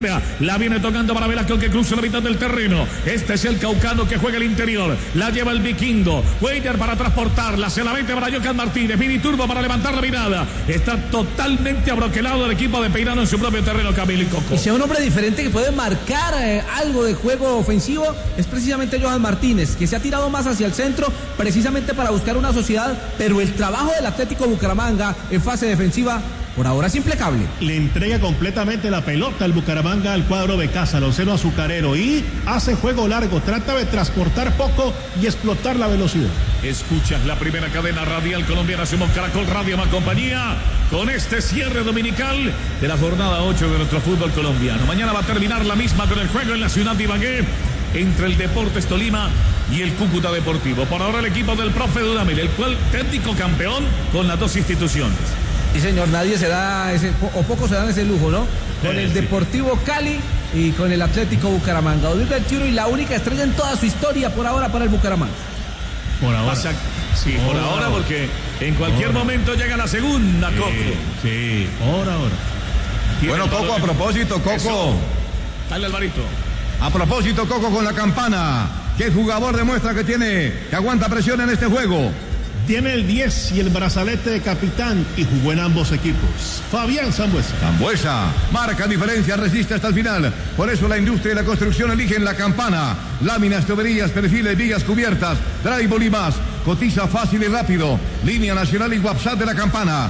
La viene tocando para Velasco que cruza la mitad del terreno. Este es el Caucano que juega el interior. La lleva el Vikingo. Weiner para transportarla. Se la mete para Jocan Martínez. Mini Turbo para levantar la mirada. Está totalmente abroquelado el equipo de Peirano en su propio terreno, Camilo y Coco. Y si hay un hombre diferente que puede marcar algo de juego ofensivo, es precisamente Jocan Martínez, que se ha tirado más hacia el centro precisamente para buscar una sociedad, pero el trabajo del Atlético Bucaramanga en fase defensiva por ahora es impecable. Le entrega completamente la pelota al Bucaramanga al cuadro de casa, al onceno azucarero, y hace juego largo, trata de transportar poco y explotar la velocidad. Escuchas la primera cadena radial colombiana, somos Caracol Radio más compañía, con este cierre dominical de la jornada 8 de nuestro fútbol colombiano. Mañana va a terminar la misma con el juego en la ciudad de Ibagué entre el Deportes Tolima y el Cúcuta Deportivo. Por ahora el equipo del profe Dudamel, el cual técnico campeón con las dos instituciones. Sí, señor, nadie se da ese, o pocos se dan ese lujo, ¿no? Con el Deportivo Cali y con el Atlético Bucaramanga. Odilio El Chiro y la única estrella en toda su historia por ahora para el Bucaramanga. Por ahora. Sí, por ahora, porque en cualquier momento llega la segunda, Coco. Sí, ahora. Bueno, Coco, a propósito, Coco. Eso. Dale, Alvarito. A propósito, Coco, con la campana. ¿Qué jugador demuestra que aguanta presión en este juego? Tiene el 10 y el brazalete de capitán y jugó en ambos equipos. Fabián Sambuesa. Sambuesa marca diferencia, resiste hasta el final. Por eso la industria y la construcción eligen la campana. Láminas, tuberías, perfiles, vigas cubiertas, drywall y más. Cotiza fácil y rápido. Línea nacional y WhatsApp de la campana.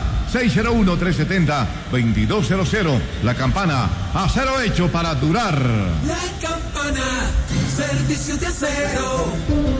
601-370-2200. La campana, acero hecho para durar. La campana, servicio de acero.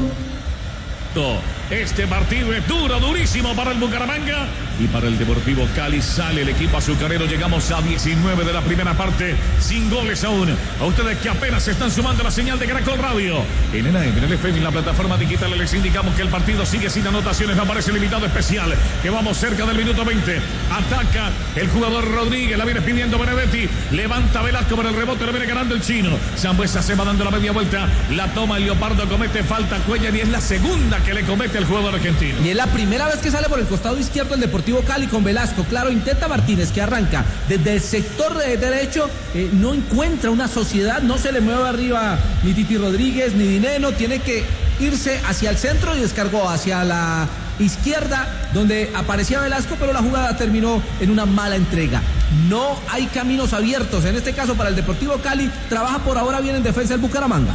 Este partido es duro, durísimo para el Bucaramanga y para el Deportivo Cali. Sale el equipo azucarero. Llegamos a 19 de la primera parte, sin goles aún. A ustedes que apenas se están sumando a la señal de Caracol Radio en el AM, en el FM, en la plataforma digital, les indicamos que el partido sigue sin anotaciones. Aparece el invitado especial, que vamos cerca del minuto 20. Ataca el jugador Rodríguez, la viene pidiendo Benedetti. Levanta Velasco por el rebote, lo viene ganando el chino. Sambuesa se va dando la media vuelta, la toma el Leopardo, comete falta Cuellar y es la segunda que le comete el jugador argentino. Y es la primera vez que sale por el costado izquierdo el Deportivo Cali con Velasco. Claro, intenta Martínez, que arranca desde el sector derecho, no encuentra una sociedad, no se le mueve arriba ni Titi Rodríguez ni Dineno, tiene que irse hacia el centro y descargó hacia la izquierda donde aparecía Velasco, pero la jugada terminó en una mala entrega. No hay caminos abiertos en este caso para el Deportivo Cali. Trabaja por ahora bien en defensa el Bucaramanga.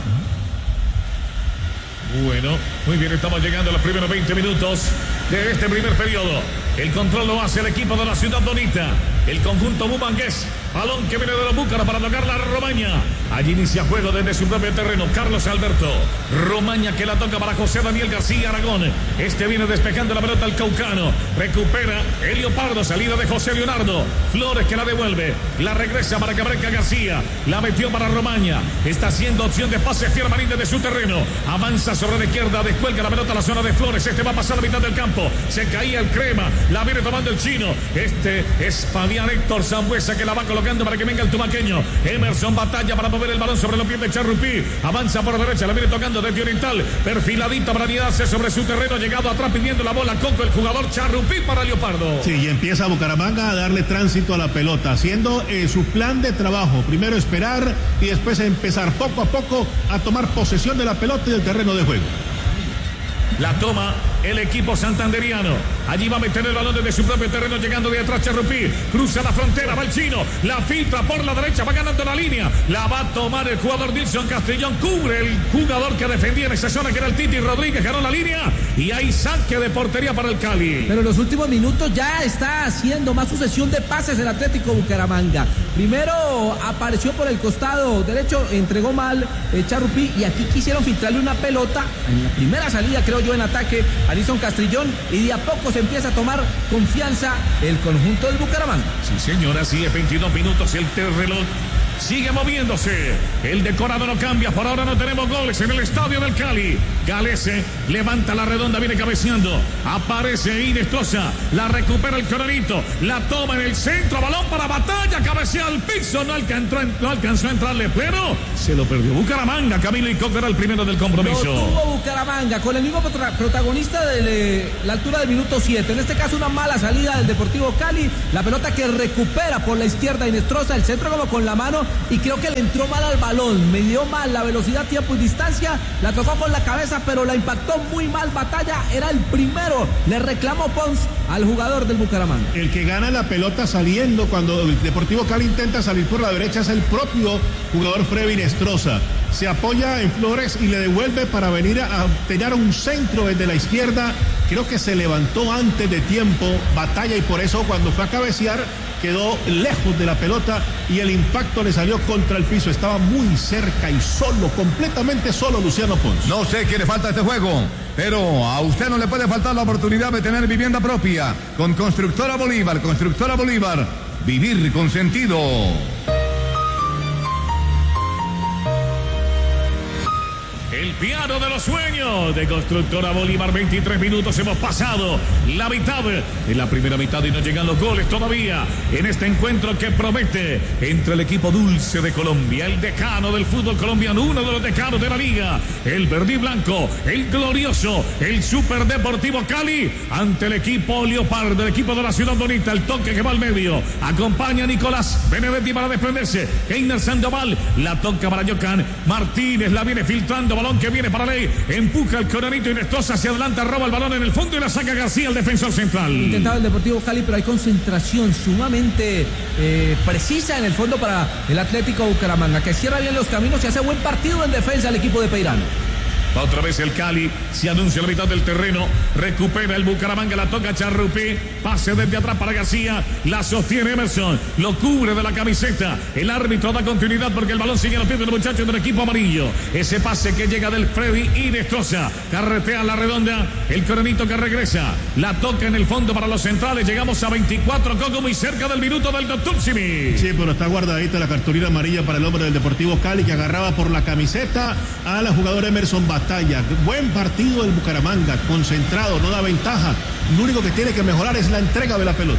Bueno, muy bien, estamos llegando a los primeros 20 minutos de este primer periodo. El control lo hace el equipo de la Ciudad Bonita, el conjunto bumangués. Balón que viene de los Búcaros para tocar la Romaña. Allí inicia juego desde su propio terreno. Carlos Alberto. Romaña que la toca para José Daniel García Aragón. Este viene despejando la pelota al Caucano. Recupera el Leopardo. Salida de José Leonardo. Flores que la devuelve. La regresa para Cabreca García. La metió para Romaña. Está haciendo opción de pase Fiermarín desde su terreno. Avanza sobre la izquierda. Descuelga la pelota a la zona de Flores. Este va a pasar a la mitad del campo. Se caía el Crema. La viene tomando el chino. Este es Fabián Héctor Sambuesa que la va colocando para que venga el tumaqueño. Emerson batalla para mover el balón sobre los pies de Charrupí. Avanza por derecha, la viene tocando desde Oriental. Perfiladito para anidarse sobre su terreno. Llegado atrás pidiendo la bola Coco, el jugador Charrupí para Leopardo. Sí, y empieza Bucaramanga a darle tránsito a la pelota, haciendo su plan de trabajo. Primero esperar y después empezar poco a poco a tomar posesión de la pelota y del terreno de juego. La toma el equipo santanderiano. Allí va a meter el balón desde su propio terreno, llegando de atrás Charrupí. Cruza la frontera, va el chino. La filtra por la derecha, va ganando la línea. La va a tomar el jugador Dilson Castellón. Cubre el jugador que defendía en esa zona, que era el Titi Rodríguez. Ganó la línea y hay saque de portería para el Cali. Pero en los últimos minutos ya está haciendo más sucesión de pases el Atlético Bucaramanga. Primero apareció por el costado derecho, entregó mal Charrupí, y aquí quisieron filtrarle una pelota en la primera salida, creo yo, en ataque a Dilson Castrillón, y de a poco se empieza a tomar confianza el conjunto del Bucaramanga. Sí, señora, sigue 22 minutos el reloj sigue moviéndose. El decorado no cambia. Por ahora no tenemos goles en el estadio del Cali. Galese levanta la redonda, viene cabeceando. Aparece Inestrosa. La recupera el Coronito. La toma en el centro. Balón para Batalla. Cabecea al piso. No alcanzó a entrarle pleno. Se lo perdió Bucaramanga. Camilo y Coco era el primero del compromiso. Lo tuvo Bucaramanga con el mismo protagonista de la altura del minuto 7. En este caso una mala salida del Deportivo Cali. La pelota que recupera por la izquierda Inestrosa. El centro como con la mano. y creo que le entró mal al balón, midió mal la velocidad, tiempo y distancia, la tocó con la cabeza, pero la impactó muy mal Batalla, era el primero, le reclamó Pons al jugador del Bucaramanga. El que gana la pelota saliendo cuando el Deportivo Cali intenta salir por la derecha es el propio jugador Freddy Inestrosa. Se apoya en Flores y le devuelve para venir a tener un centro desde la izquierda. Creo que se levantó antes de tiempo Batalla y por eso cuando fue a cabecear quedó lejos de la pelota y el impacto le salió contra el piso. Estaba muy cerca y solo, completamente solo Luciano Pons. No sé qué le falta a este juego, pero a usted no le puede faltar la oportunidad de tener vivienda propia con Constructora Bolívar. Constructora Bolívar, vivir con sentido. El piano de los sueños de Constructora Bolívar. 23 minutos hemos pasado la mitad de la primera mitad y no llegan los goles todavía en este encuentro que promete entre el equipo dulce de Colombia, el decano del fútbol colombiano, uno de los decanos de la liga, el verde y blanco, el glorioso, el Super Deportivo Cali, ante el equipo Leopardo, el equipo de la Ciudad Bonita. El toque que va al medio, acompaña a Nicolás Benedetti para desprenderse, Keiner Sandoval, la toca para Yocan Martínez, la viene filtrando, balón que viene para Ley, empuja el Coronito Inestrosa hacia adelante, roba el balón en el fondo y la saca García, el defensor central. Intentaba el Deportivo Cali, pero hay concentración sumamente precisa en el fondo para el Atlético Bucaramanga, que cierra bien los caminos y hace buen partido en defensa el equipo de Peirano. Otra vez el Cali, se anuncia la mitad del terreno, recupera el Bucaramanga, la toca Charrupí, pase desde atrás para García, la sostiene Emerson, lo cubre de la camiseta, el árbitro da continuidad porque el balón sigue en los pies del muchacho del equipo amarillo, ese pase que llega del Freddy Inestrosa, carretea la redonda, el Coronito que regresa, la toca en el fondo para los centrales, llegamos a 24, Coco, muy cerca del minuto del Doctor Simi. Sí, pero está guardadita la cartulina amarilla para el hombre del Deportivo Cali que agarraba por la camiseta a la jugadora Emerson Batalla. Buen partido del Bucaramanga, concentrado, no da ventaja. Lo único que tiene que mejorar es la entrega de la pelota.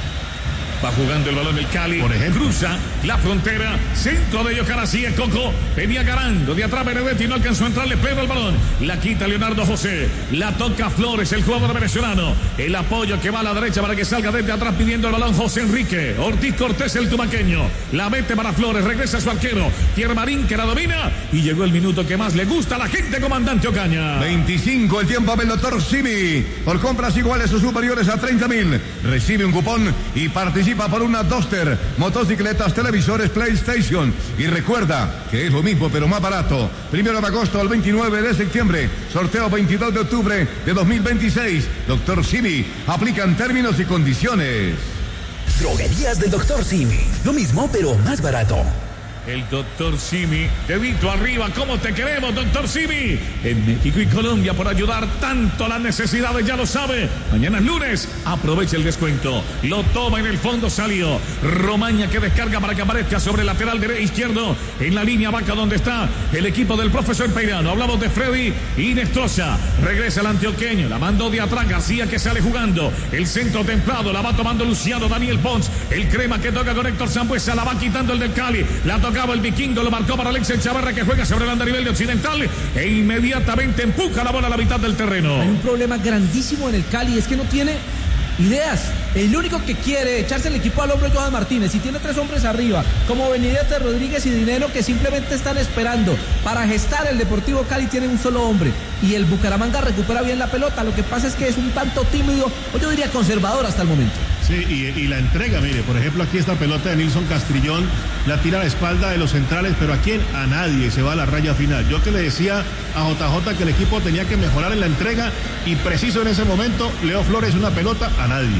Va jugando el balón el Cali, por ejemplo, cruza la frontera, centro de Yocan, así es Coco, venía ganando de atrás Benedetti, no alcanzó a entrar, le pega el balón, la quita Leonardo José, la toca Flores, el jugador venezolano, el apoyo que va a la derecha para que salga desde atrás pidiendo el balón José Enrique, Ortiz Cortés el tumaqueño, la mete para Flores, regresa a su arquero, Pierre Marín que la domina y llegó el minuto que más le gusta a la gente, comandante Ocaña. 25 el tiempo del Doctor Simi, por compras iguales o superiores a 30.000, recibe un cupón y participa por una Duster, motocicletas, televisores, PlayStation. Y recuerda que es lo mismo pero más barato. 1 de agosto al 29 de septiembre. Sorteo 22 de octubre de 2026. Doctor Simi. Aplican términos y condiciones. Droguerías del Doctor Simi. Lo mismo pero más barato. El Doctor Simi, dedito arriba, ¿cómo te queremos, Doctor Simi? En México y Colombia por ayudar tanto a las necesidades, ya lo sabe. Mañana es lunes, aprovecha el descuento. Lo toma en el fondo, salió. Romaña que descarga para que aparezca sobre el lateral izquierdo, en la línea vaca donde está el equipo del profesor Peirano. Hablamos de Freddy Inestrosa. Regresa el antioqueño, la mandó de atrás, García que sale jugando. El centro templado, la va tomando Luciano Daniel Pons. El crema que toca con Héctor Sambuesa, la va quitando el del Cali. La toca el vikingo, lo marcó para Alexis Chavarra que juega sobre el andarivel de Occidental e inmediatamente empuja la bola a la mitad del terreno. Hay un problema grandísimo en el Cali, es que no tiene ideas. El único que quiere echarse el equipo al hombro es Johan Martínez y tiene 3 hombres arriba, como Benedetti, Rodríguez y Dinero, que simplemente están esperando. Para gestar el Deportivo Cali tiene un solo hombre y el Bucaramanga recupera bien la pelota. Lo que pasa es que es un tanto tímido, o yo diría conservador hasta el momento. Sí, y la entrega, mire, por ejemplo, aquí esta pelota de Nilson Castrillón, la tira a la espalda de los centrales, pero ¿a quién? A nadie, se va a la raya final. Yo que le decía a JJ que el equipo tenía que mejorar en la entrega y preciso en ese momento, Leo Flores una pelota a nadie.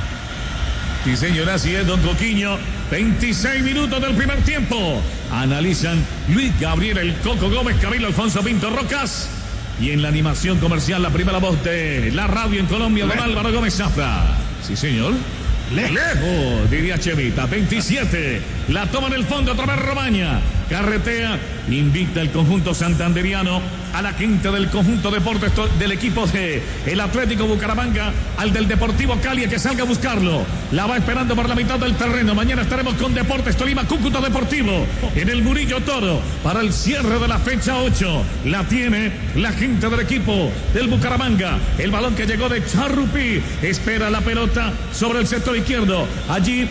Sí, señor, así es, don Coquiño. 26 minutos del primer tiempo. Analizan Luis Gabriel, el Coco Gómez, Camilo Alfonso Pinto Rocas. Y en la animación comercial, la primera voz de la radio en Colombia, don Álvaro Gómez Zafra. Sí, señor. Lejos, diría Chevita. 27. La toma en el fondo, otra vez Romaña. Carretea, invita el conjunto santanderiano a la quinta del conjunto Deportes del equipo de el Atlético Bucaramanga, al del Deportivo Cali, que salga a buscarlo. La va esperando por la mitad del terreno. Mañana estaremos con Deportes Tolima, Cúcuta Deportivo, en el Murillo Toro, para el cierre de la fecha 8. La tiene la gente del equipo del Bucaramanga. El balón que llegó de Charrupí, espera la pelota sobre el sector izquierdo. Allí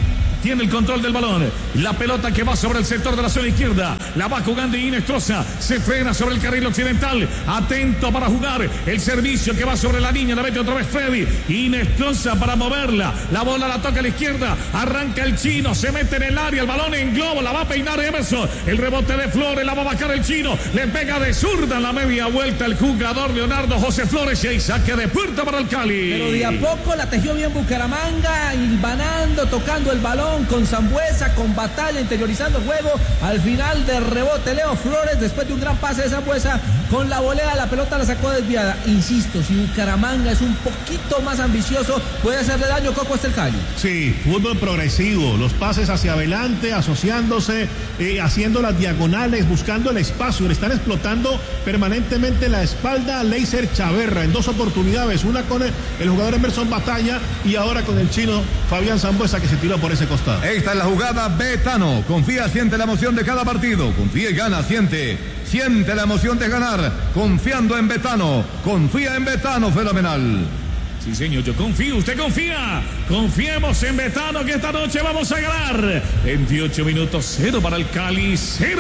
tiene el control del balón. La pelota que va sobre el sector de la zona izquierda. La va jugando Inestrosa. Se frena sobre el carril occidental. Atento para jugar. El servicio que va sobre la línea. La mete otra vez Freddy. Inestrosa para moverla. La bola la toca a la izquierda. Arranca el chino. Se mete en el área. El balón en globo. La va a peinar Emerson. El rebote de Flores. La va a bajar el chino. Le pega de zurda en la media vuelta el jugador Leonardo José Flores. Y hay saque de puerta para el Cali. Pero de a poco la tejió bien Bucaramanga. Hilvanando, tocando el balón con Sambuesa, con Batalla, interiorizando el juego. Al final de rebote Leo Flores, después de un gran pase de Sambuesa, con la volea la pelota la sacó desviada. Insisto, si Bucaramanga es un poquito más ambicioso, puede hacerle daño Coco hasta el Cali. Sí, fútbol progresivo, los pases hacia adelante, asociándose, haciendo las diagonales, buscando el espacio. Le están explotando permanentemente la espalda a Leiser Chaverra en 2 oportunidades, una con el jugador Emerson Batalla y ahora con el chino Fabián Sambuesa, que se tiró por ese costado. Esta es la jugada Betano. Confía, siente la emoción de cada partido. Confía y gana, siente la emoción de ganar. Confiando en Betano. Confía en Betano, fenomenal. Sí, señor, yo confío, usted confía. Confiemos en Betano que esta noche vamos a ganar. 28 minutos, 0 para el Cali,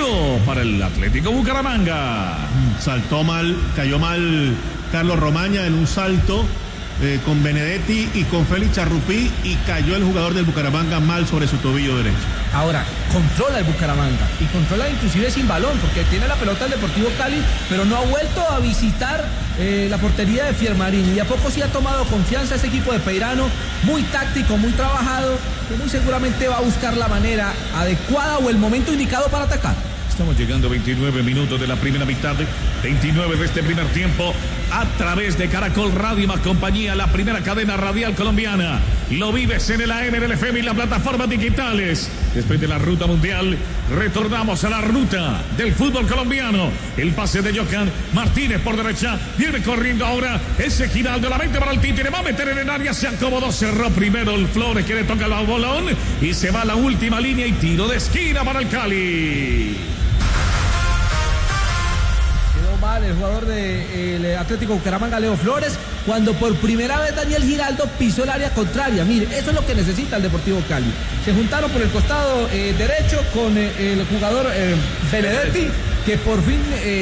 0 para el Atlético Bucaramanga. Saltó mal, cayó mal Carlos Romaña en un salto con Benedetti y con Félix Charrupí, y cayó el jugador del Bucaramanga mal sobre su tobillo derecho. Ahora, controla el Bucaramanga y controla inclusive sin balón, porque tiene la pelota el Deportivo Cali, pero no ha vuelto a visitar la portería de Fiermarín, y a poco sí ha tomado confianza ese equipo de Peirano, muy táctico, muy trabajado, que muy seguramente va a buscar la manera adecuada o el momento indicado para atacar. Estamos llegando a 29 minutos de la primera mitad, 29 de este primer tiempo, a través de Caracol Radio más compañía, la primera cadena radial colombiana. Lo vives en el AM, en el FM y las plataformas digitales. Después de la ruta mundial, retornamos a la ruta del fútbol colombiano. El pase de Johan Martínez por derecha, viene corriendo ahora ese Giraldo, la mente para el Títere, va a meter en el área, se acomodó, cerró primero el Flores, que le toca el bolón y se va a la última línea y tiro de esquina para el Cali. Mal el jugador del Atlético Bucaramanga, Leo Flores, cuando por primera vez Daniel Giraldo pisó el área contraria. Mire, eso es lo que necesita el Deportivo Cali. Se juntaron por el costado derecho con el jugador Benedetti, que por fin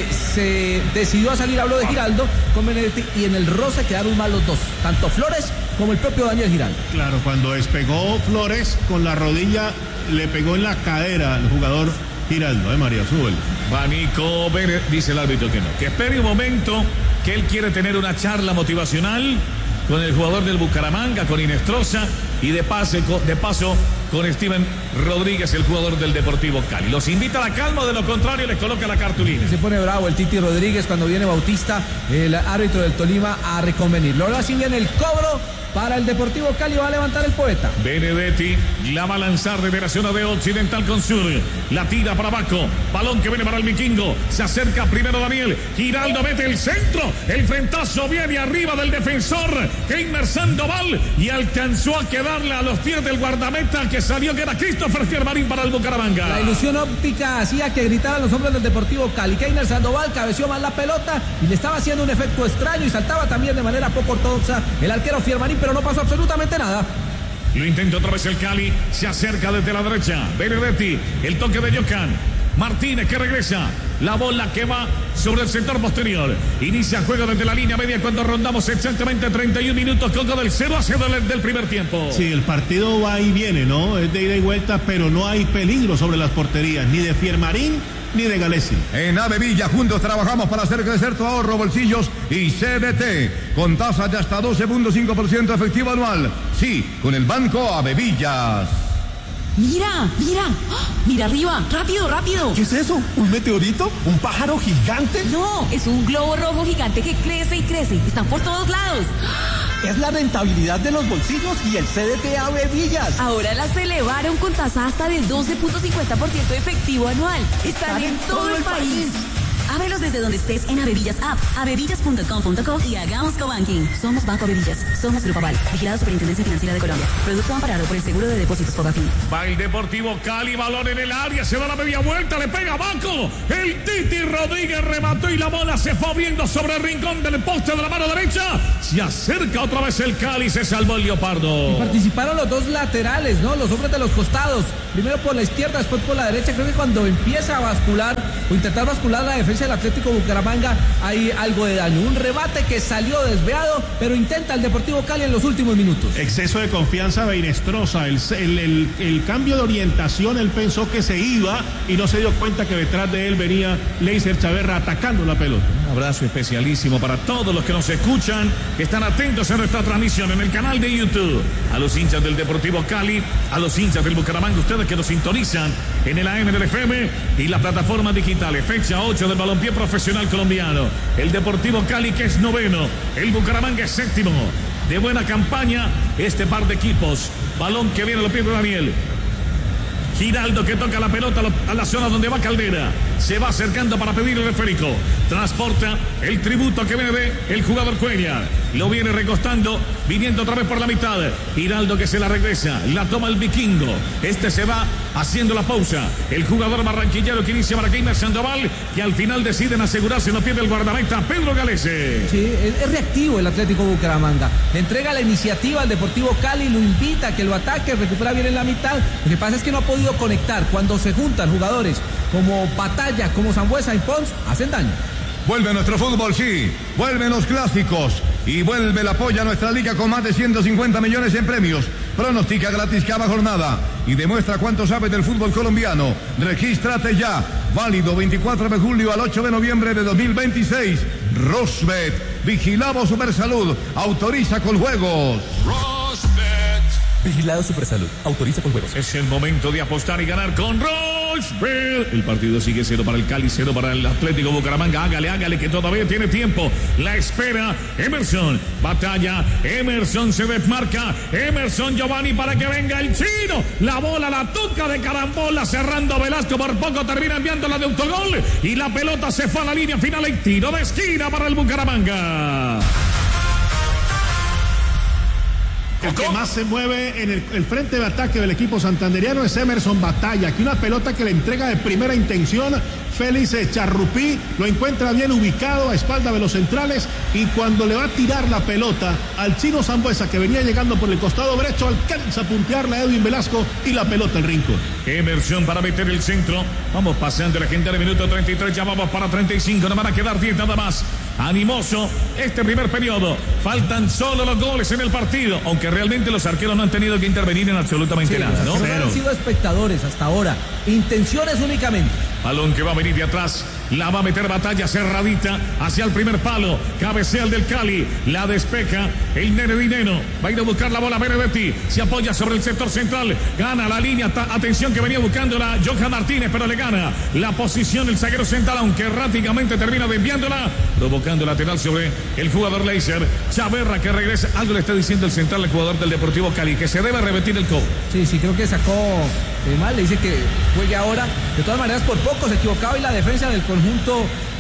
se decidió a salir. Habló de Giraldo con Benedetti, y en el roce quedaron mal los dos, tanto Flores como el propio Daniel Giraldo. Claro, cuando despegó Flores con la rodilla, le pegó en la cadera al jugador Giraldo, María, súbelo. Banico, dice el árbitro que no. Que espere un momento, que él quiere tener una charla motivacional con el jugador del Bucaramanga, con Inestrosa, y de paso con Steven Rodríguez, el jugador del Deportivo Cali. Los invita a la calma, de lo contrario les coloca la cartulina. Se pone bravo el Titi Rodríguez cuando viene Bautista, el árbitro del Tolima, a reconvenir. Ahora sí viene el cobro para el Deportivo Cali, va a levantar el poeta. Benedetti la va a lanzar desde la zona de Occidental con Sur. La tira para Baco. Balón que viene para el Vikingo. Se acerca primero Daniel. Giraldo mete el centro. El frentazo viene arriba del defensor Keimer Sandoval y alcanzó a quedarle a los pies del guardameta que salió, que era Christopher Fiermarín para el Bucaramanga. La ilusión óptica hacía que gritaran los hombres del Deportivo Cali. Keimer Sandoval cabeció mal la pelota y le estaba haciendo un efecto extraño, y saltaba también de manera poco ortodoxa el arquero Fiermarín, pero no pasó absolutamente nada. Lo intenta otra vez el Cali, se acerca desde la derecha Benedetti, el toque de Johan Martínez, que regresa, la bola que va sobre el sector posterior, inicia juego desde la línea media cuando rondamos exactamente 31 minutos, Coco, del 0-0 del primer tiempo. Sí, el partido va y viene, ¿no? Es de ida y vuelta, pero no hay peligro sobre las porterías, ni de Fiermarín ni de Galesi. En Avevilla juntos trabajamos para hacer crecer tu ahorro, bolsillos y CDT con tasas de hasta 12.5% efectivo anual. Sí, con el Banco Avevillas. Mira, mira, mira arriba, rápido, rápido. ¿Qué es eso? ¿Un meteorito? ¿Un pájaro gigante? No, es un globo rojo gigante que crece y crece. Están por todos lados. Es la rentabilidad de los bolsillos y el CDT Avevillas. Ahora las elevaron con tasa hasta del 12.50% efectivo anual. Están en todo el país. Ábrelos desde donde estés en Avevillas App, avevillas.com.co y hagamos cobanking. Somos Banco Avevillas. Somos Grupo Aval. Vigilado Superintendencia Financiera de Colombia. Producto amparado por el Seguro de Depósitos Fogafín. Va el Deportivo Cali, balón en el área, se da la media vuelta, le pega abajo. El Titi Rodríguez remató y la bola se fue abriendo sobre el rincón del poste de la mano derecha. Se acerca otra vez el Cali, se salvó el Leopardo. Y participaron los dos laterales, ¿no? Los hombres de los costados. Primero por la izquierda, después por la derecha. Creo que cuando empieza a bascular o intentar bascular la defensa del Atlético Bucaramanga, hay algo de daño. Un rebate que salió desviado, pero intenta el Deportivo Cali en los últimos minutos. Exceso de confianza de Inestrosa, el cambio de orientación, él pensó que se iba y no se dio cuenta que detrás de él venía Leiser Chaverra atacando la pelota. Un abrazo especialísimo para todos los que nos escuchan, que están atentos a nuestra transmisión en el canal de YouTube. A los hinchas del Deportivo Cali, a los hinchas del Bucaramanga, ustedes que nos sintonizan en el AM del FM y las plataformas digitales. Fecha 8 del balompié profesional colombiano. El Deportivo Cali, que es noveno, el Bucaramanga es séptimo. De buena campaña este par de equipos. Balón que viene, lo pierde Daniel. Giraldo que toca la pelota a la zona donde va Caldera. Se va acercando para pedir el esférico. Transporta el tributo que viene de el jugador Cuellar. Lo viene recostando, viniendo otra vez por la mitad. Giraldo que se la regresa. La toma el vikingo. Este se va haciendo la pausa. El jugador barranquillero que inicia para Keimer Sandoval, que al final deciden asegurarse, no pierde el guardameta Pedro Galese. Sí, es reactivo el Atlético Bucaramanga. Le entrega la iniciativa al Deportivo Cali, lo invita a que lo ataque, recupera bien en la mitad. Lo que pasa es que no ha podido conectar. Cuando se juntan jugadores como Batalla, como Sambuesa y Pons, hacen daño. Vuelve nuestro fútbol, sí. Vuelven los clásicos. Y vuelve el apoyo a nuestra liga con más de 150 millones en premios. Pronostica gratis cada jornada. Y demuestra cuánto sabes del fútbol colombiano. Regístrate ya. Válido 24 de julio al 8 de noviembre de 2026. Rosbet. Vigilamos Supersalud. Autoriza con juegos. Vigilado Supersalud. Autoriza con juegos. Es el momento de apostar y ganar con Rochebet. El partido sigue 0 para el Cali, 0 para el Atlético Bucaramanga. Hágale que todavía tiene tiempo. La espera Emerson. Batalla. Emerson se desmarca. Emerson Giovanni para que venga el chino. La bola la toca de carambola cerrando Velasco. Por poco termina enviándola de autogol. Y la pelota se fue a la línea final. Y tiro de esquina para el Bucaramanga. El que más se mueve en el frente de ataque del equipo santanderiano es Emerson Batalla. Aquí una pelota que le entrega de primera intención Félix Charrupí, lo encuentra bien ubicado a espalda de los centrales y cuando le va a tirar la pelota al chino Sambuesa que venía llegando por el costado derecho, alcanza a puntearla a Edwin Velasco y la pelota al rincón. Emerson para meter el centro. Vamos pasando el legendario minuto 33, ya vamos para 35, nos van a quedar 10 nada más. Animoso este primer periodo. Faltan solo los goles en el partido, aunque realmente los arqueros no han tenido que intervenir en absolutamente nada, ¿no? Han sido espectadores hasta ahora. Intenciones únicamente. Balón que va a venir de atrás. La va a meter Batalla cerradita hacia el primer palo. Cabecea el del Cali. La despeja el Nene Dineno. Va a ir a buscar la bola Benedetti. Se apoya sobre el sector central. Gana la línea. Atención que venía buscándola Johan Martínez, pero le gana la posición el zaguero central, aunque erráticamente termina desviándola, provocando lateral sobre el jugador Leiser. Chaverra que regresa. Algo le está diciendo el central al jugador del Deportivo Cali, que se debe repetir el cobro. Sí, creo que sacó mal. Le dice que juegue ahora. De todas maneras, por poco se equivocaba y la defensa del conjunto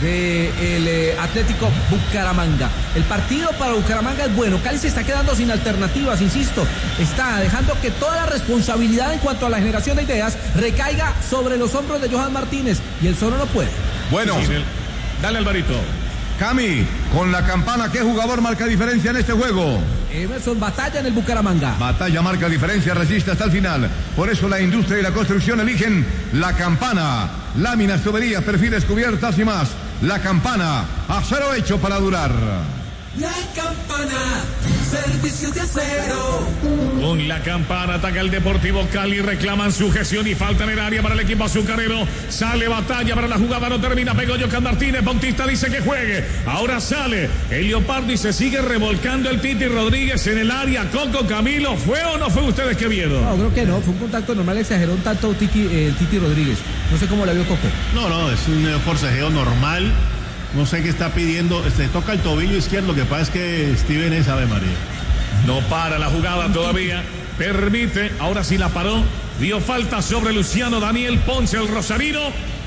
del Atlético Bucaramanga. El partido para Bucaramanga es bueno. Cali se está quedando sin alternativas, insisto. Está dejando que toda la responsabilidad en cuanto a la generación de ideas recaiga sobre los hombros de Johan Martínez y él solo no puede. Bueno, dale Alvarito. Cami, con la campana, ¿qué jugador marca diferencia en este juego? Emerson Batalla en el Bucaramanga. Batalla marca diferencia, resiste hasta el final. Por eso la industria y la construcción eligen la campana. Láminas, tuberías, perfiles, cubiertas y más. La campana, acero hecho para durar. La campana, servicios de acero. Con la campana ataca el Deportivo Cali, reclaman sujeción y falta en el área para el equipo azucarero. Sale Batalla para la jugada, no termina, pegó Johan Martínez. Bautista dice que juegue. Ahora sale el Leopardo y se sigue revolcando el Titi Rodríguez en el área. Coco, Camilo, ¿fue o no fue ustedes que vieron? No, creo que no, fue un contacto normal, exageró un tanto el Titi Rodríguez. No sé cómo la vio Coco. No, es un forcejeo normal. No sé qué está pidiendo. Toca el tobillo izquierdo. Lo que pasa es que Steven es Ave María. No para la jugada todavía. Permite. Ahora sí la paró. Dio falta sobre Luciano Daniel Ponce, el rosarino.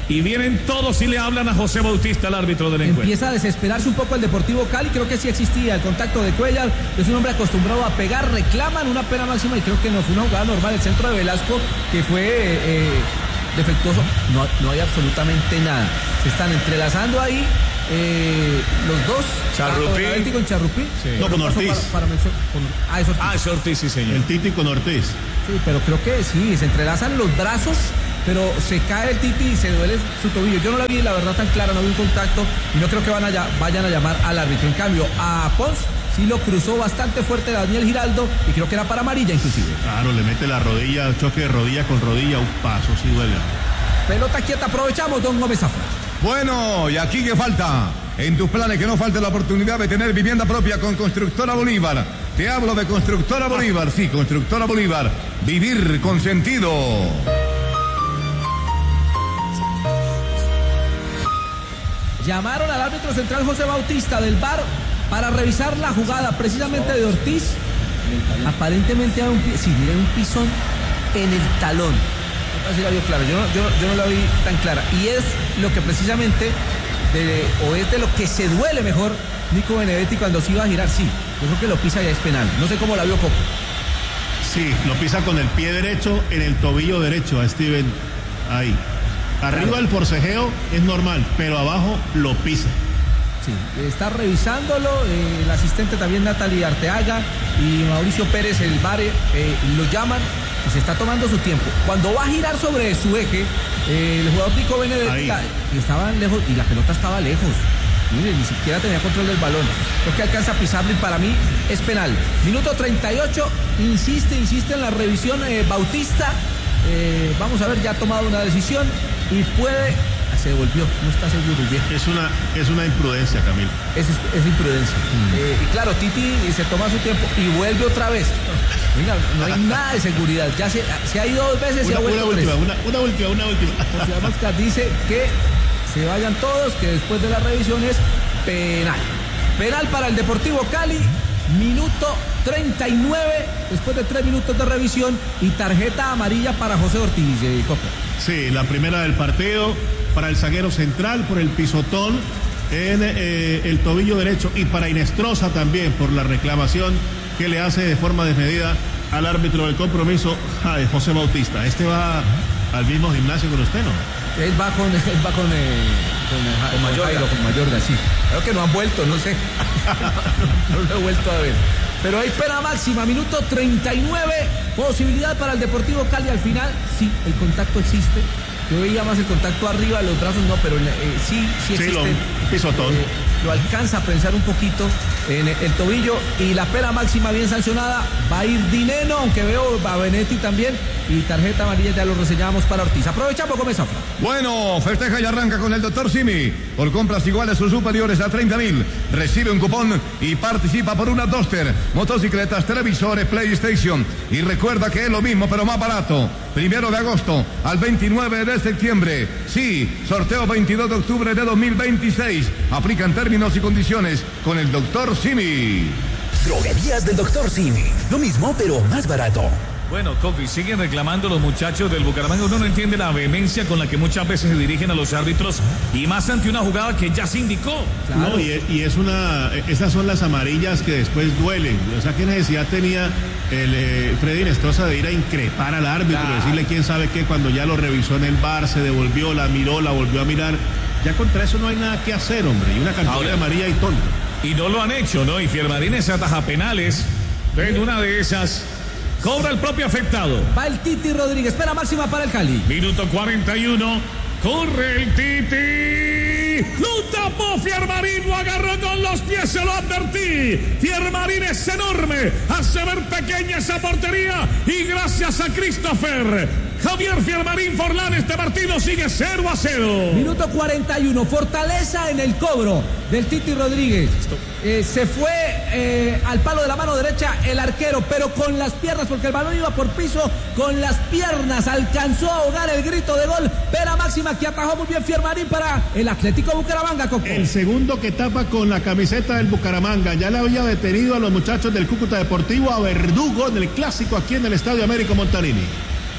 y vienen todos y le hablan a José Bautista, el árbitro del encuentro. Empieza a desesperarse un poco el Deportivo Cali, creo que sí existía el contacto de Cuellar, es un hombre acostumbrado a pegar, reclaman una pena máxima y creo que no fue una jugada normal. El centro de Velasco que fue defectuoso, no hay absolutamente nada. Se están entrelazando ahí los dos, Charrupí con Charrupí. Sí. No, con Ortiz. Es Ortiz, sí señor. El Titi con Ortiz. Sí, pero creo que sí, se entrelazan los brazos, pero se cae el Titi y se duele su tobillo. Yo no la vi, la verdad, tan clara, no vi un contacto y no creo que vayan a llamar al árbitro. En cambio, a Pons sí lo cruzó bastante fuerte Daniel Giraldo y creo que era para amarilla inclusive. Claro, le mete la rodilla, choque de rodilla con rodilla, un paso, sí duele. Pelota quieta, aprovechamos, don Gómez Zafra. Bueno, y aquí que falta. En tus planes que no falte la oportunidad de tener vivienda propia con Constructora Bolívar. Te hablo de Constructora Bolívar, sí, Constructora Bolívar. Vivir con sentido. Llamaron al árbitro central José Bautista del VAR para revisar la jugada precisamente de Ortiz. Aparentemente hay un pisón en el talón. Así la vio clara, yo no la vi tan clara. Y es lo que precisamente, es de lo que se duele mejor Nico Benedetti cuando se iba a girar. Sí, yo creo que lo pisa y es penal. No sé cómo la vio Coco. Sí, lo pisa con el pie derecho en el tobillo derecho a Steven. Ahí. Arriba el forcejeo es normal, pero abajo lo pisa. Sí, está revisándolo, el asistente también Natalie Arteaga y Mauricio Pérez, el VAR, lo llaman y se está tomando su tiempo. Cuando va a girar sobre su eje, el jugador Nico Benedetti estaban lejos y la pelota estaba lejos. Mire, ni siquiera tenía control del balón. Creo que alcanza a pisarlo y para mí es penal. Minuto 38, insiste en la revisión Bautista. Vamos a ver, ya ha tomado una decisión y puede... Se devolvió, no está seguro bien. Es una imprudencia, Camilo. Es imprudencia. Y claro, Titi se toma su tiempo y vuelve otra vez. Venga, no hay nada de seguridad. Ya se ha ido 2 veces y ha vuelto una última. José Oscar dice que se vayan todos, que después de la revisión es penal. Penal para el Deportivo Cali, minuto 39, después de 3 minutos de revisión y tarjeta amarilla para José Ortiz, Copa. Sí, la primera del partido para el zaguero central por el pisotón en el tobillo derecho y para Inestrosa también por la reclamación que le hace de forma desmedida al árbitro del compromiso, José Bautista. Este va al mismo gimnasio con usted, ¿no? Él va con Mayorga, sí. Creo que no han vuelto, no sé. no lo he vuelto a ver. Pero hay pena máxima, minuto 39, posibilidad para el Deportivo Cali al final. Sí, el contacto existe. Yo veía más el contacto arriba, los brazos no, pero sí existe. Sí, pisotón. Lo alcanza a pensar un poquito en el tobillo y la pena máxima bien sancionada. Va a ir Dineno, aunque veo a Benetti también. Y tarjeta amarilla ya lo reseñamos para Ortiz. Aprovechamos, Gómez Zafra. Bueno, festeja y arranca con el Dr. Simi. Por compras iguales o superiores a 30.000, recibe un cupón y participa por una Duster, motocicletas, televisores, PlayStation. Y recuerda que es lo mismo, pero más barato. 1 de agosto al 29 de septiembre. Sí, sorteo 22 de octubre de 2026. Aplican términos y condiciones con el Dr. Simi. Droguerías del Dr. Simi. Lo mismo, pero más barato. Bueno, Coqui, siguen reclamando los muchachos del Bucaramanga. Uno no entiende la vehemencia con la que muchas veces se dirigen a los árbitros y más ante una jugada que ya se indicó. Claro. No, y esas son las amarillas que después duelen. O sea, ¿qué necesidad tenía el Freddy Inestrosa de ir a increpar al árbitro, decirle quién sabe qué, cuando ya lo revisó en el VAR, se devolvió, la miró, la volvió a mirar? Ya contra eso no hay nada que hacer, hombre. Y una cartulina amarilla y tonto. Y no lo han hecho, ¿no? Y Fiermarines ataja penales. En una de esas cobra el propio afectado. Va el Titi Rodríguez, pena máxima para el Cali. Minuto 41, corre el Titi. Lo tapó Fiermarín, lo agarró con los pies, se lo advertí. Fiermarín es enorme, hace ver pequeña esa portería. Y gracias a Christopher Javier Fiermarín Forlán, este partido sigue 0-0. Minuto 41, fortaleza en el cobro del Titi Rodríguez. Se fue al palo de la mano derecha el arquero, pero con las piernas, porque el balón iba por piso, con las piernas alcanzó a ahogar el grito de gol. Pena máxima que atajó muy bien Fiermarín para el Atlético Bucaramanga, Coco. El segundo que tapa con la camiseta del Bucaramanga. Ya le había detenido a los muchachos del Cúcuta Deportivo, a Verdugo, en el clásico aquí en el Estadio Américo Montanini.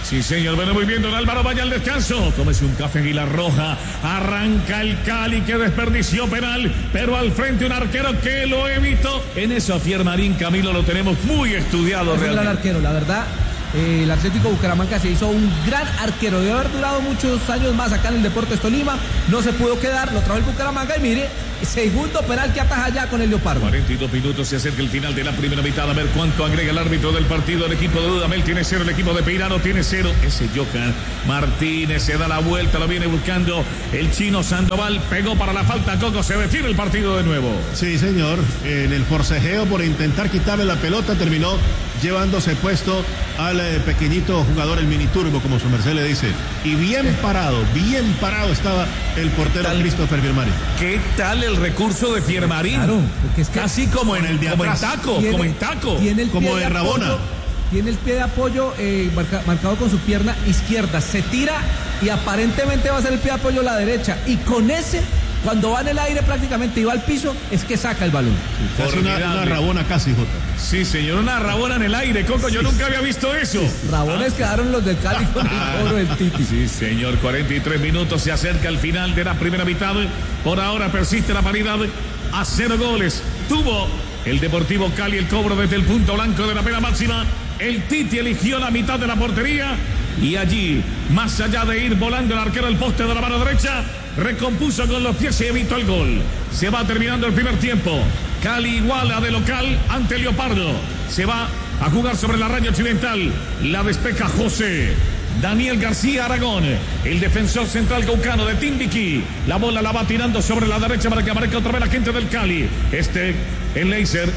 Sí, señor. Bueno, muy bien, don Álvaro, vaya al descanso. Tómese un café Aguilar Roja. Arranca el Cali que desperdició penal, pero al frente un arquero que lo evitó. En eso a Fiermarín, Camilo, lo tenemos muy estudiado. Es un gran arquero, la verdad. El Atlético Bucaramanga se hizo un gran arquero. Debe haber durado muchos años más acá en el Deportes Tolima. No se pudo quedar, lo trajo el Bucaramanga y mire, segundo penal que ataja ya con el Leopardo. 42 minutos, se acerca el final de la primera mitad. A ver cuánto agrega el árbitro del partido. El equipo de Dudamel tiene 0, el equipo de Peirano tiene 0. Ese Jocan Martínez se da la vuelta, lo viene buscando el chino Sandoval. Pegó para la falta, Coco, se define el partido de nuevo. Sí, señor. En el forcejeo por intentar quitarle la pelota terminó llevándose puesto al pequeñito jugador, el miniturbo, como su merced le dice. Y bien parado estaba el portero Christopher Fiermarín. ¿Qué tal el recurso de Fiermarín? Claro, porque es que casi como en el de atrás, como en taco, como de Rabona. Tiene el pie de apoyo marcado con su pierna izquierda, se tira y aparentemente va a ser el pie de apoyo la derecha, y con ese, cuando va en el aire prácticamente y va al piso, es que saca el balón. Casi una Rabona casi, Jota. Sí, señor, una Rabona en el aire, Coco, yo nunca había visto eso. Rabones quedaron los del Cali con el cobro del Titi. Sí, señor, 43 minutos, se acerca el final de la primera mitad. Por ahora persiste la paridad a 0 goles. Tuvo el Deportivo Cali el cobro desde el punto blanco de la pena máxima. El Titi eligió la mitad de la portería y allí, más allá de ir volando el arquero al poste de la mano derecha, recompuso con los pies y evitó el gol. Se va terminando el primer tiempo. Cali iguala de local ante Leopardo. Se va a jugar sobre la raya occidental. La despeja José Daniel García Aragón, el defensor central caucano de Timbiquí. La bola la va tirando sobre la derecha para que aparezca otra vez la gente del Cali. El Leiser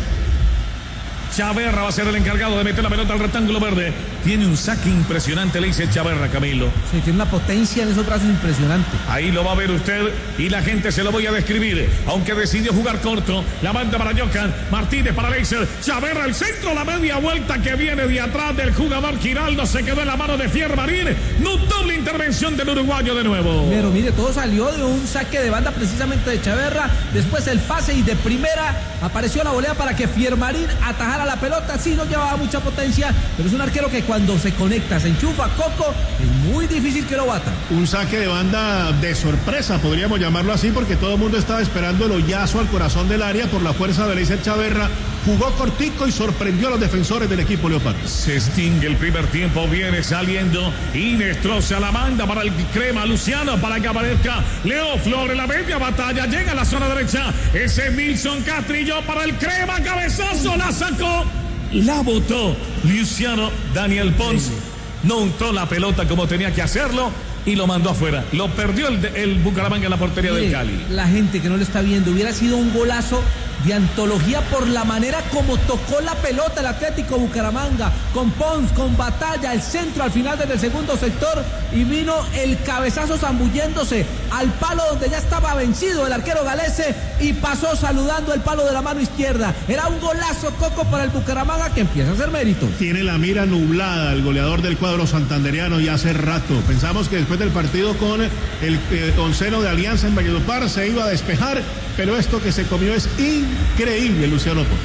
Chaverra va a ser el encargado de meter la pelota al rectángulo verde. Tiene un saque impresionante, le dice Chaverra, Camilo. Sí, tiene una potencia en esos brazos impresionante. Ahí lo va a ver usted y la gente se lo voy a describir. Aunque decidió jugar corto, la banda para Jocan Martínez, para Leiser Chaverra, el centro, la media vuelta que viene de atrás del jugador Giraldo, se quedó en la mano de Fiermarín. Notable intervención del uruguayo de nuevo. Pero mire, todo salió de un saque de banda precisamente de Chaverra. Después el pase y de primera apareció la volea para que Fiermarín atajara la pelota. Sí, no llevaba mucha potencia, pero es un arquero que cuando se conecta, se enchufa, Coco, es muy difícil que lo bata. Un saque de banda de sorpresa, podríamos llamarlo así, porque todo el mundo estaba esperando el hoyazo al corazón del área por la fuerza de Leiser Chaverra. Jugó cortico y sorprendió a los defensores del equipo Leopardo. Se extingue el primer tiempo, viene saliendo y destroza la banda para el crema Luciano, para que aparezca Leo Flores, la media batalla, llega a la zona derecha, ese Milson Castrillo para el crema, cabezazo, la sacó, la botó Luciano Daniel Pons, no untó la pelota como tenía que hacerlo y lo mandó afuera, lo perdió el Bucaramanga en la portería del Cali. La gente que no lo está viendo, hubiera sido un golazo de antología por la manera como tocó la pelota el Atlético Bucaramanga, con Pons, con batalla, el centro al final desde el segundo sector, y vino el cabezazo zambulléndose al palo donde ya estaba vencido el arquero galese y pasó saludando el palo de la mano izquierda. Era un golazo, Coco, para el Bucaramanga, que empieza a hacer mérito. Tiene la mira nublada el goleador del cuadro santandereano y hace rato. Pensamos que después del partido con el onceno de Alianza en Valledupar se iba a despejar, pero esto que se comió es increíble, Luciano Pons.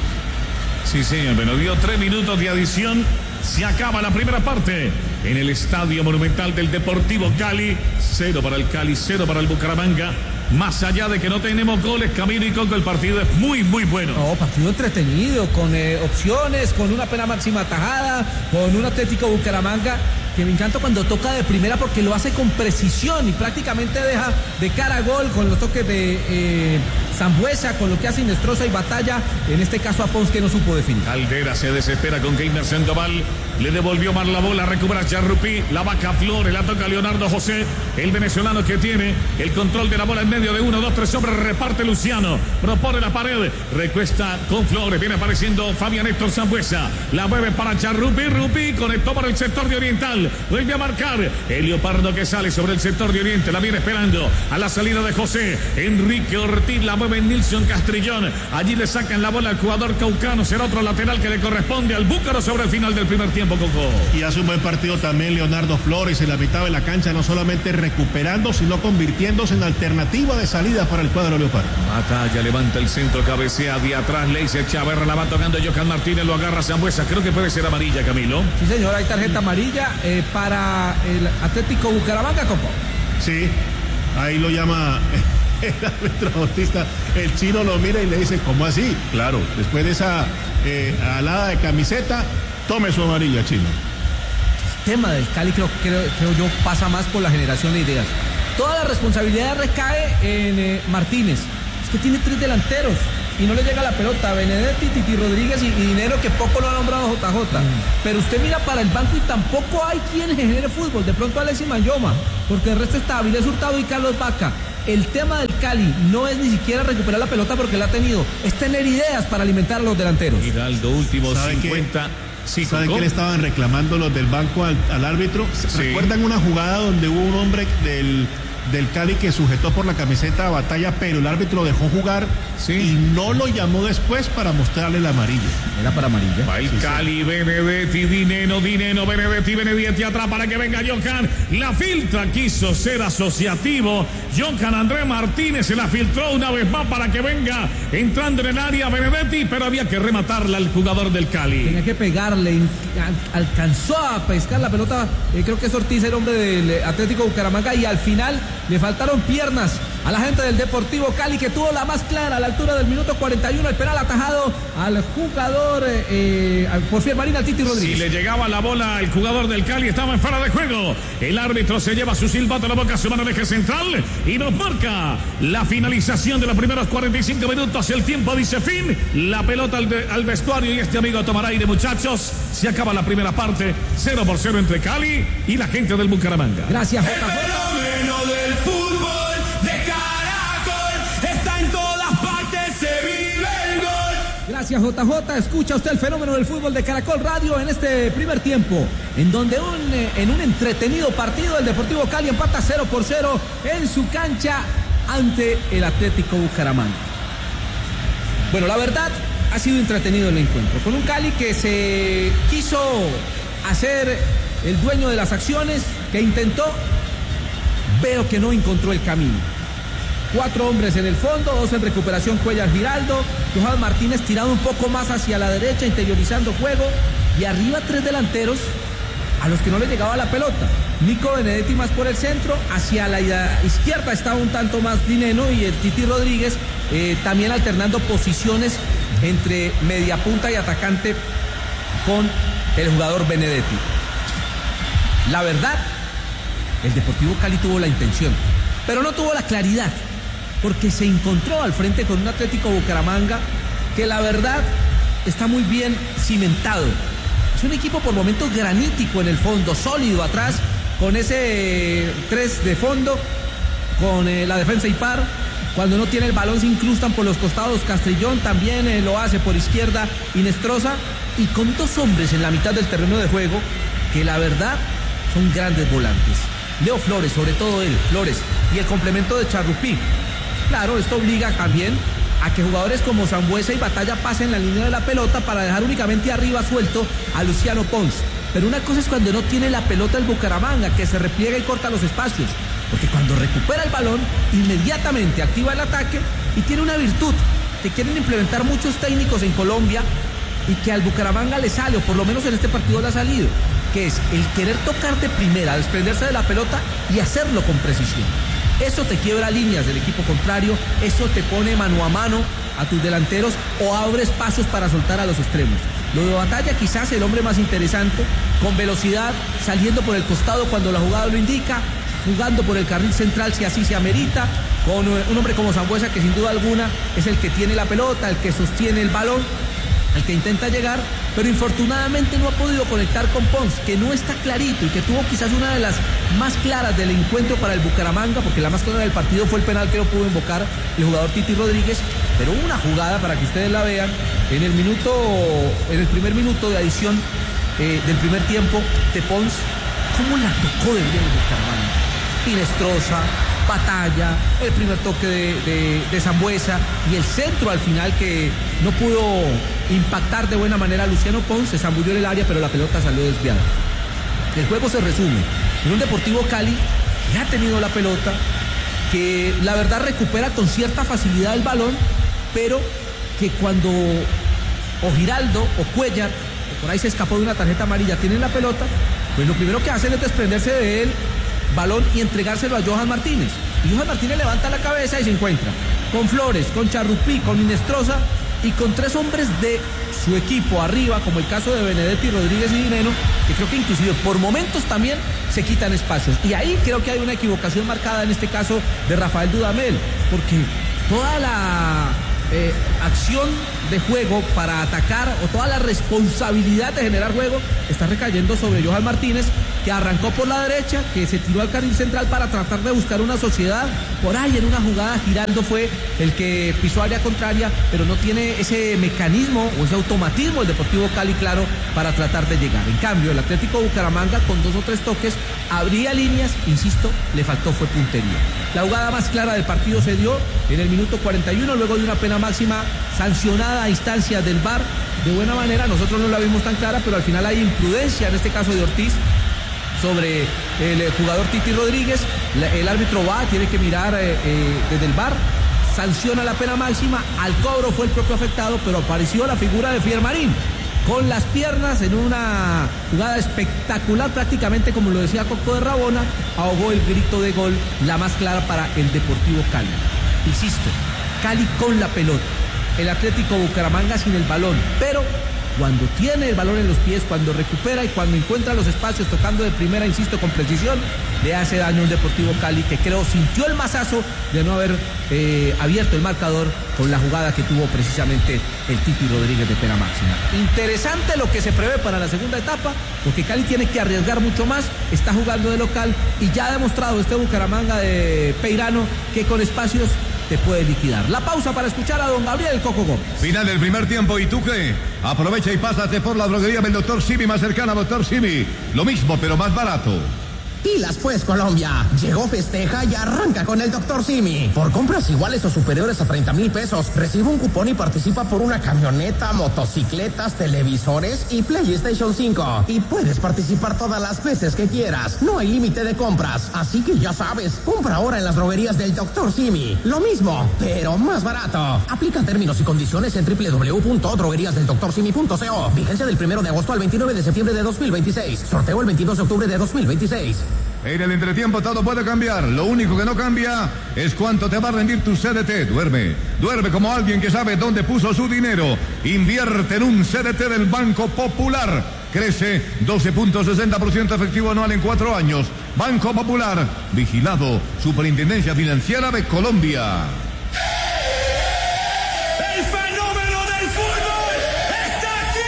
Sí, señor, bueno, dio 3 minutos de adición. Se acaba la primera parte en el Estadio Monumental del Deportivo Cali. 0 para el Cali, 0 para el Bucaramanga. Más allá de que no tenemos goles, Camilo y Coco, el partido es muy, muy bueno. No, partido entretenido, con opciones, con una pena máxima atajada, con un Atlético Bucaramanga que me encanta cuando toca de primera porque lo hace con precisión y prácticamente deja de cara a gol con los toques de Sambuesa, con lo que hace Inestrosa y Batalla, en este caso a Pons, que no supo definir. Caldera se desespera con Keiner Sandoval, le devolvió mal la bola, recupera Charrupí, la vaca Flores, la toca Leonardo José, el venezolano que tiene el control de la bola en medio de 1, 2, 3 hombres, reparte Luciano, propone la pared, recuesta con Flores, viene apareciendo Fabián Héctor Sambuesa, la mueve para Charrupí, Rupí conectó por el sector de Oriental, vuelve a marcar el Leopardo que sale sobre el sector de Oriente, la viene esperando a la salida de José, Enrique Ortiz, la mueve mueve Nilson Castrillón. Allí le sacan la bola al jugador caucano. Será otro lateral que le corresponde al Búcaro sobre el final del primer tiempo, Coco. Y hace un buen partido también Leonardo Flores en la mitad de la cancha, no solamente recuperando, sino convirtiéndose en alternativa de salida para el cuadro leopardo. Batalla, levanta el centro, cabecea de atrás, le dice Chaverra, la va tocando Johan Martínez, lo agarra Sambuesa. Creo que puede ser amarilla, Camilo. Sí, señor, hay tarjeta amarilla para el Atlético Bucaramanga, Coco. Sí, ahí lo llama el árbitro Bautista. El chino lo mira y le dice, ¿cómo así? Claro, después de esa alada de camiseta, tome su amarilla, chino. El tema del Cali creo yo pasa más por la generación de ideas. Toda la responsabilidad recae en Martínez. Es que tiene 3 delanteros y no le llega la pelota. Benedetti, Titi Rodríguez y Dinero, que poco lo ha nombrado JJ. Pero usted mira para el banco y tampoco hay quien genere fútbol. De pronto Alexis Mayoma, porque el resto está Avilés Hurtado y Carlos Vaca. El tema del Cali no es ni siquiera recuperar la pelota porque la ha tenido, es tener ideas para alimentar a los delanteros. Hidalgo, último 50. Sí, ¿saben qué le estaban reclamando los del banco al árbitro? Sí. ¿Recuerdan una jugada donde hubo un hombre del Cali que sujetó por la camiseta a Batalla, pero el árbitro dejó jugar y no lo llamó después para mostrarle la amarilla? Era para amarilla. Va el Cali, Benedetti, Dineno, Benedetti atrás para que venga Johan. La filtra, quiso ser asociativo. Johan Andrés Martínez se la filtró una vez más para que venga entrando en el área Benedetti, pero había que rematarla al jugador del Cali. Tenía que pegarle, alcanzó a pescar la pelota. Creo que es Ortiz, el hombre del Atlético Bucaramanga, y al final le faltaron piernas a la gente del Deportivo Cali, que tuvo la más clara a la altura del minuto 41, el penal atajado al jugador Porfier Marín, al Titi Rodríguez. Si le llegaba la bola al jugador del Cali, estaba en fuera de juego. El árbitro se lleva su silbato a la boca, su mano en eje central y nos marca la finalización de los primeros 45 minutos. El tiempo dice fin, la pelota al vestuario y este amigo tomará aire, muchachos. Se acaba la primera parte, 0-0 entre Cali y la gente del Bucaramanga. Gracias, El fenómeno del fútbol de Caracol está en todas partes, se vive el gol. Gracias, JJ. Escucha usted el fenómeno del fútbol de Caracol Radio en este primer tiempo, en donde en un entretenido partido el Deportivo Cali empata 0-0 en su cancha ante el Atlético Bucaramanga. Bueno, la verdad, ha sido entretenido el encuentro, con un Cali que se quiso hacer el dueño de las acciones, que intentó, pero que no encontró el camino. 4 hombres en el fondo, 2 en recuperación, Cuellar, Giraldo, Johan Martínez tirado un poco más hacia la derecha, interiorizando juego, y arriba 3 delanteros a los que no les llegaba la pelota. Nico Benedetti más por el centro, hacia la izquierda estaba un tanto más Dineno y el Titi Rodríguez también alternando posiciones entre media punta y atacante con el jugador Benedetti. La verdad, el Deportivo Cali tuvo la intención, pero no tuvo la claridad, porque se encontró al frente con un Atlético Bucaramanga que la verdad está muy bien cimentado. Es un equipo por momentos granítico en el fondo, sólido atrás, con ese 3 de fondo, con la defensa y par. Cuando no tiene el balón se incrustan por los costados. Castrillón también lo hace por izquierda, Inestrosa, y con 2 hombres en la mitad del terreno de juego que la verdad son grandes volantes. Leo Flores, sobre todo él, Flores, y el complemento de Charrupí. Claro, esto obliga también a que jugadores como Sambuesa y Batalla pasen la línea de la pelota para dejar únicamente arriba suelto a Luciano Pons. Pero una cosa es cuando no tiene la pelota el Bucaramanga, que se repliega y corta los espacios, porque cuando recupera el balón inmediatamente activa el ataque, y tiene una virtud que quieren implementar muchos técnicos en Colombia y que al Bucaramanga le sale, o por lo menos en este partido le ha salido, que es el querer tocar de primera, desprenderse de la pelota y hacerlo con precisión. Eso te quiebra líneas del equipo contrario, eso te pone mano a mano a tus delanteros o abre espacios para soltar a los extremos. Lo de Batalla, quizás el hombre más interesante, con velocidad, saliendo por el costado cuando la jugada lo indica, jugando por el carril central si así se amerita, con un hombre como Sambuesa, que sin duda alguna es el que tiene la pelota, el que sostiene el balón, el que intenta llegar, pero infortunadamente no ha podido conectar con Pons, que no está clarito y que tuvo quizás una de las más claras del encuentro para el Bucaramanga, porque la más clara del partido fue el penal que no pudo invocar el jugador Titi Rodríguez, pero hubo una jugada, para que ustedes la vean, en el primer minuto de adición del primer tiempo de Pons, cómo la tocó de bien el Bucaramanga. Inestrosa, batalla, el primer toque de Sambuesa y el centro al final que no pudo impactar de buena manera a Luciano Pons, se zambulló en el área, pero la pelota salió desviada. El juego se resume en un Deportivo Cali que ha tenido la pelota, que la verdad recupera con cierta facilidad el balón, pero que cuando o Giraldo o Cuellar, que por ahí se escapó de una tarjeta amarilla, tienen la pelota, pues lo primero que hacen es desprenderse del balón y entregárselo a Johan Martínez. Y Johan Martínez levanta la cabeza y se encuentra con Flores, con Charrupí, con Inestrosa y con 3 hombres de su equipo arriba, como el caso de Benedetti, Rodríguez y Dineno, que creo que inclusive por momentos también se quitan espacios. Y ahí creo que hay una equivocación marcada en este caso de Rafael Dudamel, porque toda la acción de juego para atacar o toda la responsabilidad de generar juego está recayendo sobre Johan Martínez, que arrancó por la derecha, que se tiró al carril central para tratar de buscar una sociedad. Por ahí en una jugada Giraldo fue el que pisó área contraria, pero no tiene ese mecanismo o ese automatismo el Deportivo Cali, claro, para tratar de llegar. En cambio, el Atlético Bucaramanga con 2 o 3 toques abría líneas, insisto, le faltó fue puntería. La jugada más clara del partido se dio en el minuto 41, luego de una pena máxima sancionada a instancias del VAR. De buena manera, nosotros no la vimos tan clara, pero al final hay imprudencia, en este caso de Ortiz, sobre el jugador Titi Rodríguez. El árbitro tiene que mirar desde el VAR, sanciona la pena máxima, al cobro fue el propio afectado, pero apareció la figura de Fiermarín con las piernas en una jugada espectacular, prácticamente como lo decía Coco de Rabona, ahogó el grito de gol, la más clara para el Deportivo Cali. Insisto, Cali con la pelota, el Atlético Bucaramanga sin el balón, pero cuando tiene el balón en los pies, cuando recupera y cuando encuentra los espacios tocando de primera, insisto, con precisión, le hace daño a un Deportivo Cali que creo sintió el mazazo de no haber abierto el marcador con la jugada que tuvo precisamente el Titi Rodríguez de pena máxima. Interesante lo que se prevé para la segunda etapa, porque Cali tiene que arriesgar mucho más, está jugando de local y ya ha demostrado este Bucaramanga de Peirano que con espacios te puede liquidar. La pausa para escuchar a don Gabriel Coco Gómez. Final del primer tiempo, ¿y tú qué? Aprovecha y pásate por la droguería del Dr. Simi más cercana, Dr. Simi. Lo mismo, pero más barato. Pilas pues, Colombia. Llegó Festeja y arranca con el Dr. Simi. Por compras iguales o superiores a 30,000 pesos, recibe un cupón y participa por una camioneta, motocicletas, televisores y PlayStation 5. Y puedes participar todas las veces que quieras. No hay límite de compras. Así que ya sabes, compra ahora en las droguerías del Dr. Simi. Lo mismo, pero más barato. Aplican términos y condiciones en www.drogueriasdeldoctorsimi.co. Vigencia del 1 de agosto al 29 de septiembre de 2026. Sorteo el 22 de octubre de 2026. En el entretiempo todo puede cambiar. Lo único que no cambia es cuánto te va a rendir tu CDT. Duerme como alguien que sabe dónde puso su dinero. Invierte en un CDT del Banco Popular. Crece 12.60% efectivo anual en 4 años. Banco Popular. Vigilado. Superintendencia Financiera de Colombia. El fenómeno del fútbol está aquí.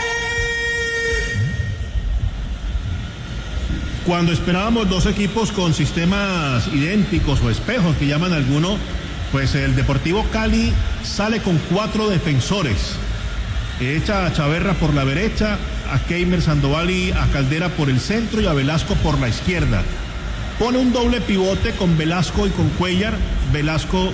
Cuando esperábamos 2 equipos con sistemas idénticos o espejos que llaman algunos, pues el Deportivo Cali sale con 4 defensores. Echa a Chaverra por la derecha, a Keimer Sandoval y a Caldera por el centro y a Velasco por la izquierda. Pone un doble pivote con Velasco y con Cuellar. Velasco,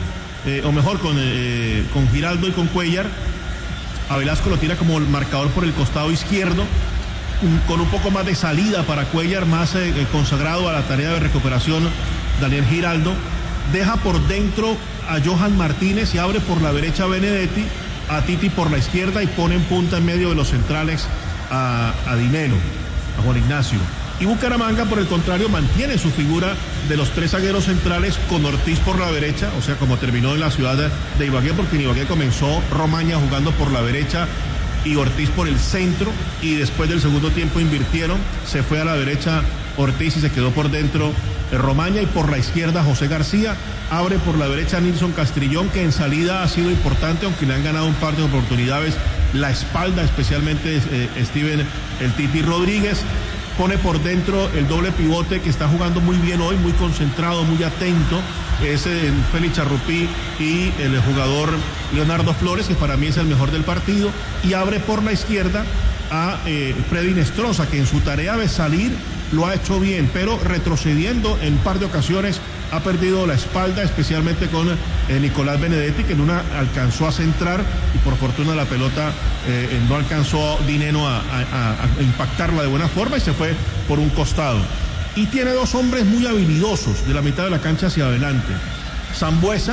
con Giraldo y con Cuellar. A Velasco lo tira como marcador por el costado izquierdo, con un poco más de salida para Cuellar, más consagrado a la tarea de recuperación Daniel Giraldo. Deja por dentro a Johan Martínez y abre por la derecha a Benedetti, a Titi por la izquierda y pone en punta en medio de los centrales a Dineno, a Juan Ignacio. Y Bucaramanga, por el contrario, mantiene su figura de los 3 zagueros centrales con Ortiz por la derecha, o sea, como terminó en la ciudad de Ibagué, porque en Ibagué comenzó Romaña jugando por la derecha y Ortiz por el centro, y después del segundo tiempo invirtieron, se fue a la derecha Ortiz y se quedó por dentro Romaña, y por la izquierda José García. Abre por la derecha Nilson Castrillón, que en salida ha sido importante, aunque le han ganado un par de oportunidades la espalda, especialmente Steven el Titi Rodríguez. Pone por dentro el doble pivote que está jugando muy bien hoy, muy concentrado, muy atento, es Félix Charrupí y el jugador Leonardo Flores, que para mí es el mejor del partido, y abre por la izquierda a Freddy Inestrosa, que en su tarea de salir lo ha hecho bien, pero retrocediendo en un par de ocasiones ha perdido la espalda, especialmente con Nicolás Benedetti, que en una alcanzó a centrar y por fortuna la pelota no alcanzó Dineno a impactarla de buena forma y se fue por un costado. Y tiene dos hombres muy habilidosos de la mitad de la cancha hacia adelante, Sambueza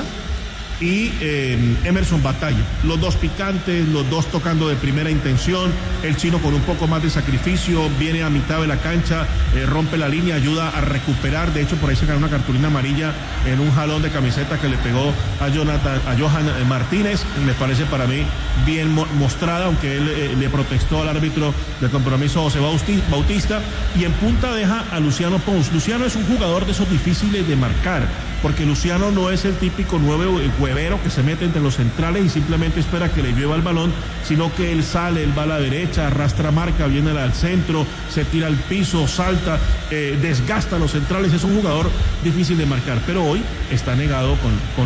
y Emerson Batalla, los dos picantes, los dos tocando de primera intención, el chino con un poco más de sacrificio, viene a mitad de la cancha, rompe la línea, ayuda a recuperar, de hecho por ahí se ganó una cartulina amarilla en un jalón de camiseta que le pegó a Johan Martínez, me parece para mí bien mostrada, aunque él le protestó al árbitro del compromiso José Bautista, y en punta deja a Luciano Pons. Luciano es un jugador de esos difíciles de marcar, porque Luciano no es el típico 9 huevero que se mete entre los centrales y simplemente espera que le llueva el balón, sino que él sale, él va a la derecha, arrastra marca, viene al centro, se tira al piso, salta, desgasta a los centrales. Es un jugador difícil de marcar, pero hoy está negado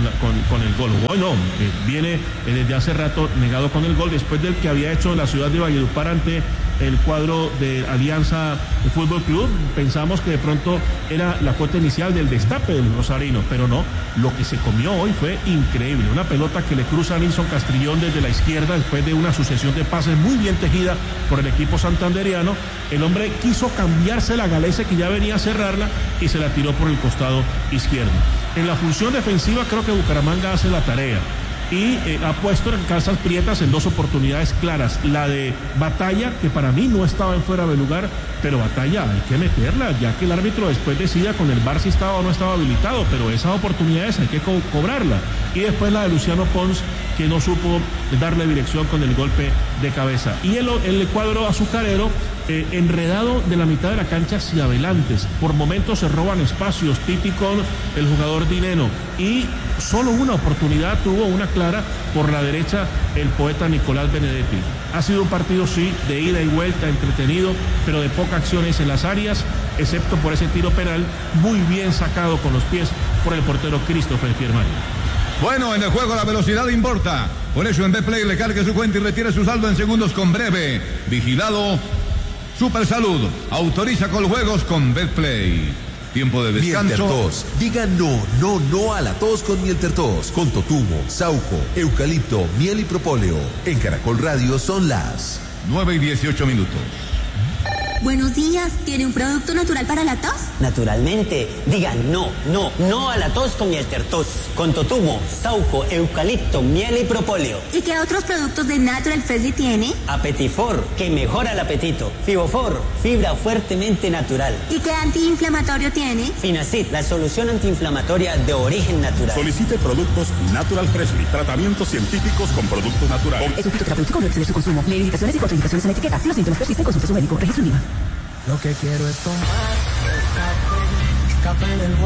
con el gol. Hoy no, viene desde hace rato negado con el gol, después del que había hecho en la ciudad de Valledupar ante el cuadro de Alianza Fútbol Club. Pensamos que de pronto era la cuota inicial del destape del rosarino, pero no, lo que se comió hoy fue increíble, una pelota que le cruza a Nilson Castrillón desde la izquierda después de una sucesión de pases muy bien tejida por el equipo santanderiano. El hombre quiso cambiarse la galesa que ya venía a cerrarla y se la tiró por el costado izquierdo. En la función defensiva creo que Bucaramanga hace la tarea y ha puesto en calzas prietas en dos oportunidades claras, la de Batalla, que para mí no estaba en fuera de lugar, pero Batalla hay que meterla, ya que el árbitro después decida con el VAR si estaba o no estaba habilitado, pero esas oportunidades hay que cobrarla. Y después la de Luciano Pons, que no supo darle dirección con el golpe de cabeza. Y el cuadro azucarero enredado de la mitad de la cancha hacia adelante, por momentos se roban espacios, Titi con el jugador Dineno, y solo una oportunidad tuvo, una clara por la derecha, el poeta Nicolás Benedetti. Ha sido un partido sí de ida y vuelta, entretenido, pero de pocas acciones en las áreas, excepto por ese tiro penal muy bien sacado con los pies por el portero Christopher Fiermani. Bueno, en el juego la velocidad importa. Por eso en Betplay le cargue su cuenta y retire su saldo en segundos con Breve. Vigilado Super Salud. Autoriza con juegos con Betplay. Tiempo de descanso. Mieltertos. Diga no a la tos con Mieltertos. Con totumo, sauco, eucalipto, miel y propóleo. En Caracol Radio son las 9:18. Buenos días, ¿tiene un producto natural para la tos? Naturalmente, diga no a la tos con Mieltertos, con totumo, sauco, eucalipto, miel y propóleo. ¿Y qué otros productos de Natural Freshly tiene? Apetifor, que mejora el apetito. Fibofor, fibra fuertemente natural. ¿Y qué antiinflamatorio tiene? Finacid, la solución antiinflamatoria de origen natural. Solicite productos Natural Freshly, tratamientos científicos con productos naturales. Es un fitoterapéutico, no exceder su consumo. Lee indicaciones y contraindicaciones en la etiqueta. Si los síntomas persisten, consulte a su médico. Registro IVA. Lo que quiero es tomar café del bueno.